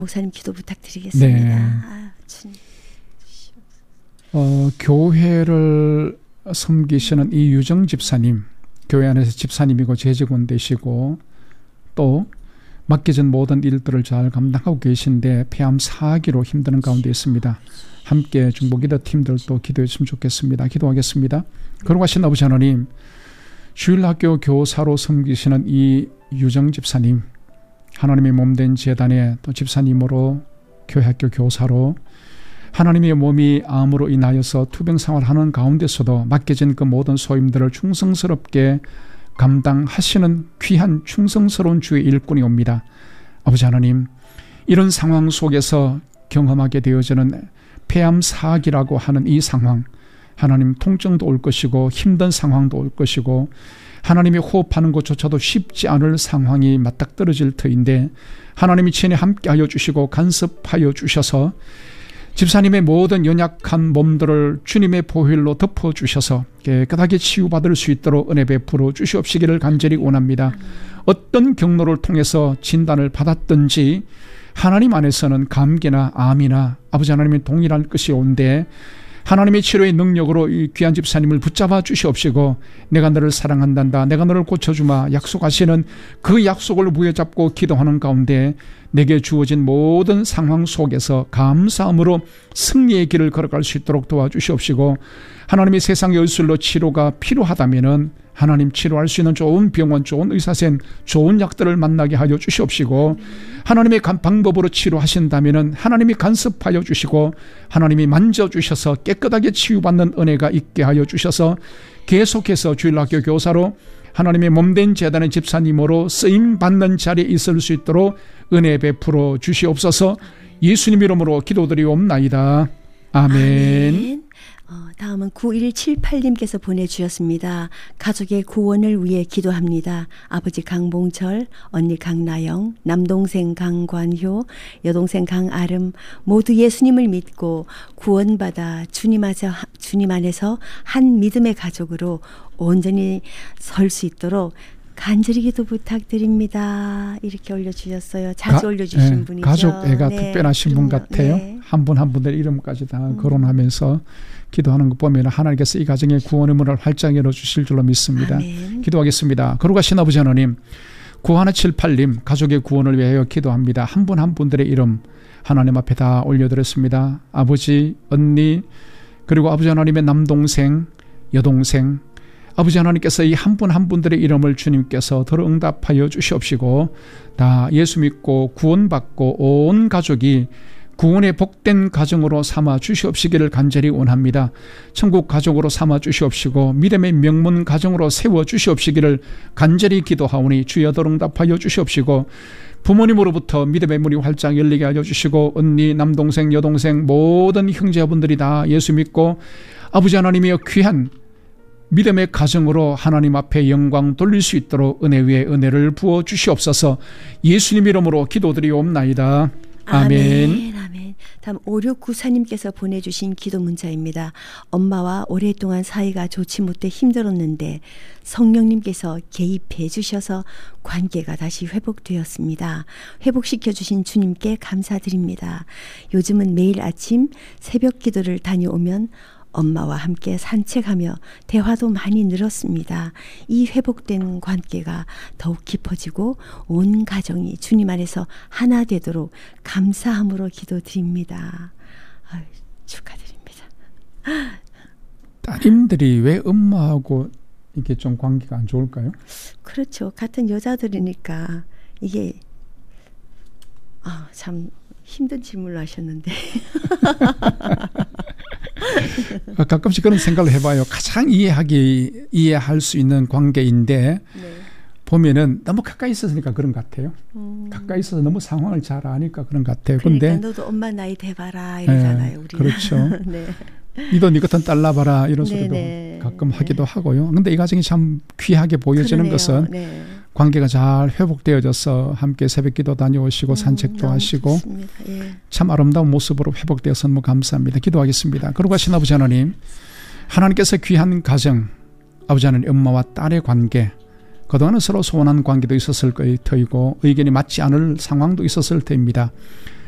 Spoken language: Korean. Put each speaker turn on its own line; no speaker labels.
목사님 기도 부탁드리겠습니다.
네. 교회를 섬기시는 이유정 집사님, 교회 안에서 집사님이고 재직원 되시고 또 맡겨진 모든 일들을 잘 감당하고 계신데 폐암 4기로 힘드는 가운데 있습니다. 함께 중보기도 팀들도 기도해 주시면 좋겠습니다. 기도하겠습니다. 거룩하신 아버지 하나님, 주일학교 교사로 섬기시는 이유정 집사님, 하나님의 몸된 제단에 또 집사님으로 교회학교 교사로 하나님의 몸이 암으로 인하여서 투병생활하는 가운데서도 맡겨진 그 모든 소임들을 충성스럽게 감당하시는 귀한 충성스러운 주의 일꾼이 옵니다. 아버지 하나님, 이런 상황 속에서 경험하게 되어지는 폐암 4기라고 하는 이 상황, 하나님 통증도 올 것이고 힘든 상황도 올 것이고 하나님이 호흡하는 것조차도 쉽지 않을 상황이 맞닥뜨려질 터인데 하나님이 친히 함께하여 주시고 간섭하여 주셔서 집사님의 모든 연약한 몸들을 주님의 보혈로 덮어주셔서 깨끗하게 치유받을 수 있도록 은혜 베풀어 주시옵시기를 간절히 원합니다. 어떤 경로를 통해서 진단을 받았든지 하나님 안에서는 감기나 암이나 아버지 하나님의 동일한 것이 온데 하나님의 치료의 능력으로 이 귀한 집사님을 붙잡아 주시옵시고 내가 너를 사랑한단다, 내가 너를 고쳐주마 약속하시는 그 약속을 부여잡고 기도하는 가운데 내게 주어진 모든 상황 속에서 감사함으로 승리의 길을 걸어갈 수 있도록 도와주시옵시고 하나님의 세상의 의술로 치료가 필요하다면 하나님 치료할 수 있는 좋은 병원, 좋은 의사센, 좋은 약들을 만나게 하여 주시옵시고 하나님의 방법으로 치료하신다면 하나님이 간섭하여 주시고 하나님이 만져주셔서 깨끗하게 치유받는 은혜가 있게 하여 주셔서 계속해서 주일학교 교사로 하나님의 몸된 제단의 집사님으로 쓰임받는 자리에 있을 수 있도록 은혜 베풀어 주시옵소서. 예수님 이름으로 기도드리옵나이다. 아멘.
다음은 9178님께서 보내주셨습니다. 가족의 구원을 위해 기도합니다. 아버지 강봉철, 언니 강나영, 남동생 강관효, 여동생 강아름 모두 예수님을 믿고 구원받아 주님 안에서 한 믿음의 가족으로 온전히 설 수 있도록 간절히 기도 부탁드립니다. 이렇게 올려주셨어요. 자주 올려주신 분이죠.
가족애가 특별하신 분 같아요. 한 분 한 분들 이름까지 다 거론하면서 기도하는 것 보면 하나님께서 이 가정의 구원의 문을 활짝 열어주실 줄로 믿습니다. 아멘. 기도하겠습니다. 거룩하신 아버지 하나님, 9178님 가족의 구원을 위하여 기도합니다. 한 분 한 분들의 이름 하나님 앞에 다 올려드렸습니다. 아버지, 언니, 그리고 아버지 하나님의 남동생, 여동생, 아버지 하나님께서 이 한 분 한 분들의 이름을 주님께서 더러 응답하여 주시옵시고 다 예수 믿고 구원받고 온 가족이 구원의 복된 가정으로 삼아 주시옵시기를 간절히 원합니다. 천국 가족으로 삼아 주시옵시고 믿음의 명문 가정으로 세워 주시옵시기를 간절히 기도하오니 주여 더러 응답하여 주시옵시고 부모님으로부터 믿음의 문이 활짝 열리게 하여 주시고 언니, 남동생, 여동생 모든 형제분들이 다 예수 믿고 아버지 하나님의 귀한 믿음의 가정으로 하나님 앞에 영광 돌릴 수 있도록 은혜 위에 은혜를 부어 주시옵소서. 예수님 이름으로 기도드리옵나이다. 아멘.
아멘. 다음 5694님께서 보내주신 기도 문자입니다. 엄마와 오랫동안 사이가 좋지 못해 힘들었는데 성령님께서 개입해 주셔서 관계가 다시 회복되었습니다. 회복시켜 주신 주님께 감사드립니다. 요즘은 매일 아침 새벽 기도를 다녀오면 엄마와 함께 산책하며 대화도 많이 늘었습니다. 이 회복된 관계가 더욱 깊어지고 온 가정이 주님 안에서 하나 되도록 감사함으로 기도드립니다. 축하드립니다.
따님들이 왜 엄마하고 이게 좀 관계가 안 좋을까요?
그렇죠. 같은 여자들이니까 이게 참 힘든 질문을 하셨는데
가끔씩 그런 생각을 해봐요. 가장 이해할 수 있는 관계인데 보면은 너무 가까이 있었으니까 그런 것 같아요. 가까이 있어서 너무 상황을 잘 아니까 그런 것 같아요.
그러니까
근데
너도 엄마 나이 돼봐라 이러잖아요. 우리는.
그렇죠.
네.
니도 니 같은 딸 낳아봐라 이런 소리도 가끔 하기도 하고요. 근데 이 가정이 참 귀하게 보여지는 것은 관계가 잘 회복되어져서 함께 새벽기도 다녀오시고 산책도 하시고 참 아름다운 모습으로 회복되어서 너무 감사합니다. 기도하겠습니다. 거룩하신 아버지 하나님, 하나님께서 귀한 가정, 아버지 하나님 엄마와 딸의 관계, 그동안은 서로 소원한 관계도 있었을 터이고 의견이 맞지 않을 상황도 있었을 터입니다.